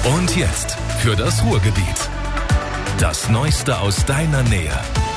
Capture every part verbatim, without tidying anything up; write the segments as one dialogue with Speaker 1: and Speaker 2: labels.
Speaker 1: Und jetzt für das Ruhrgebiet. Das Neueste aus deiner Nähe.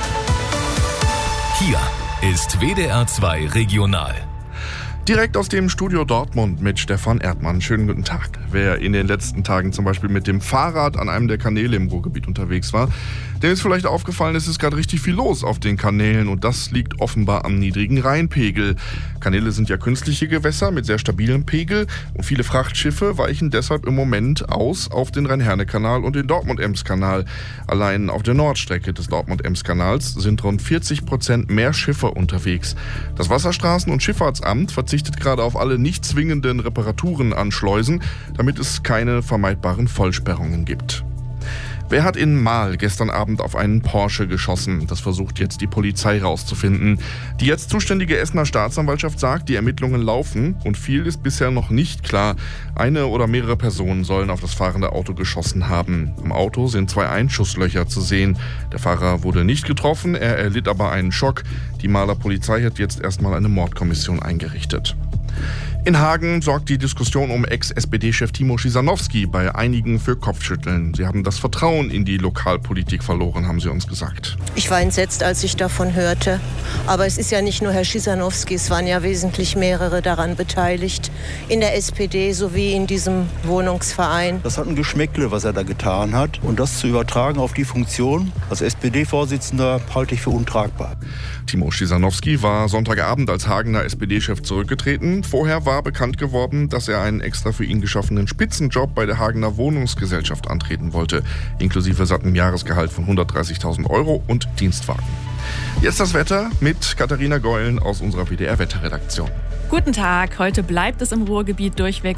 Speaker 1: Hier ist W D R zwei Regional.
Speaker 2: Direkt aus dem Studio Dortmund mit Stefan Erdmann. Schönen guten Tag. Wer in den letzten Tagen zum Beispiel mit dem Fahrrad an einem der Kanäle im Ruhrgebiet unterwegs war, dem ist vielleicht aufgefallen, es ist gerade richtig viel los auf den Kanälen und das liegt offenbar am niedrigen Rheinpegel. Kanäle sind ja künstliche Gewässer mit sehr stabilem Pegel und viele Frachtschiffe weichen deshalb im Moment aus auf den Rhein-Herne-Kanal und den Dortmund-Ems-Kanal. Allein auf der Nordstrecke des Dortmund-Ems-Kanals sind rund vierzig Prozent mehr Schiffe unterwegs. Das Wasserstraßen- und Schifffahrtsamt verzichtet gerade auf alle nicht zwingenden Reparaturen an Schleusen, damit es keine vermeidbaren Vollsperrungen gibt. Wer hat in Marl gestern Abend auf einen Porsche geschossen? Das versucht jetzt die Polizei rauszufinden. Die jetzt zuständige Essener Staatsanwaltschaft sagt, die Ermittlungen laufen und viel ist bisher noch nicht klar. Eine oder mehrere Personen sollen auf das fahrende Auto geschossen haben. Im Auto sind zwei Einschusslöcher zu sehen. Der Fahrer wurde nicht getroffen, er erlitt aber einen Schock. Die Marler Polizei hat jetzt erstmal eine Mordkommission eingerichtet. In Hagen sorgt die Diskussion um Ex-S P D-Chef Timo Schisanowski bei einigen für Kopfschütteln. Sie haben das Vertrauen in die Lokalpolitik verloren, haben sie uns gesagt.
Speaker 3: Ich war entsetzt, als ich davon hörte. Aber es ist ja nicht nur Herr Schisanowski, es waren ja wesentlich mehrere daran beteiligt. In der S P D sowie in diesem Wohnungsverein.
Speaker 4: Das hat ein Geschmäckle, was er da getan hat. Und das zu übertragen auf die Funktion als S P D-Vorsitzender halte ich für untragbar.
Speaker 2: Timo Schisanowski war Sonntagabend als Hagener S P D-Chef zurückgetreten. Vorher war bekannt geworden, dass er einen extra für ihn geschaffenen Spitzenjob bei der Hagener Wohnungsgesellschaft antreten wollte, inklusive sattem Jahresgehalt von hundertdreißigtausend Euro und Dienstwagen. Jetzt das Wetter mit Katharina Geulen aus unserer W D R-Wetterredaktion.
Speaker 5: Guten Tag, heute bleibt es im Ruhrgebiet durchweg